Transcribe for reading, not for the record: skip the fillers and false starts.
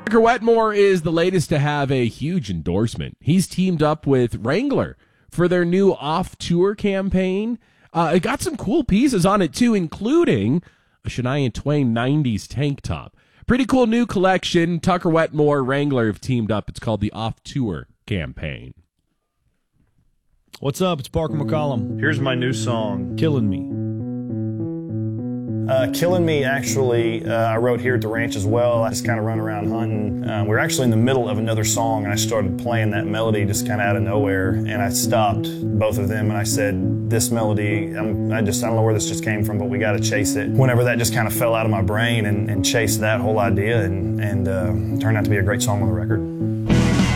Tucker Wetmore is the latest to have a huge endorsement. He's teamed up with Wrangler for their new off-tour campaign. It got some cool pieces on it, too, including a Shania Twain 90s tank top. Pretty cool new collection. Tucker Wetmore, Wrangler have teamed up. It's called the Off-Tour campaign. What's up? It's Parker McCollum. Here's my new song, Killing Me. Killing Me, actually, I wrote here at the ranch as well. I just kind of run around hunting. We were actually in the middle of another song, and I started playing that melody just kind of out of nowhere, and I stopped both of them, and I said, this melody, I don't know where this just came from, but we got to chase it. Whenever that just kind of fell out of my brain and chased that whole idea and turned out to be a great song on the record.